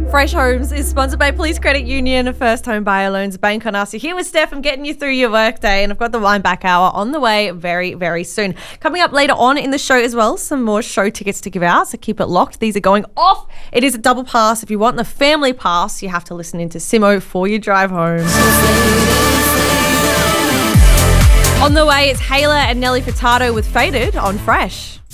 Fresh Homes is sponsored by Police Credit Union, First Home Buyer Loans, Bank on Us. You're here with Steph. I'm getting you through your workday, and I've got the Wind Back Hour on the way very, very soon. Coming up later on in the show as well, some more show tickets to give out, so keep it locked. These are going off. It is a double pass. If you want the family pass, you have to listen into Simo for your drive home. On the way, it's Hayla and Nelly Furtado with Faded on Fresh.